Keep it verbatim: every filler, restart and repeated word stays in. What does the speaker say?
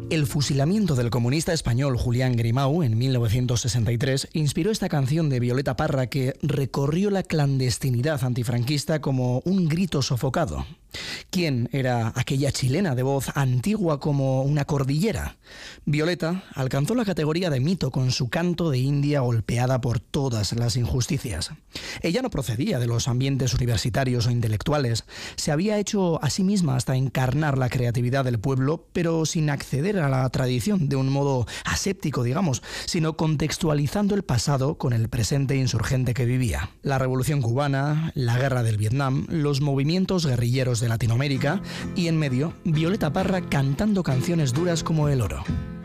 El fusilamiento del comunista español Julián Grimau en mil novecientos sesenta y tres inspiró esta canción de Violeta Parra que recorrió la clandestinidad antifranquista como un grito sofocado. ¿Quién era aquella chilena de voz antigua como una cordillera? Violeta alcanzó la categoría de mito con su canto de India golpeada por todas las injusticias. Ella no procedía de los ambientes universitarios o intelectuales. Se había hecho a sí misma hasta encarnar la creatividad del pueblo, pero sin acceder a la tradición de un modo aséptico, digamos, sino contextualizando el pasado con el presente insurgente que vivía. La Revolución Cubana, la Guerra del Vietnam, los movimientos guerrilleros de Latinoamérica y, en medio, Violeta Parra cantando canciones duras como El oro.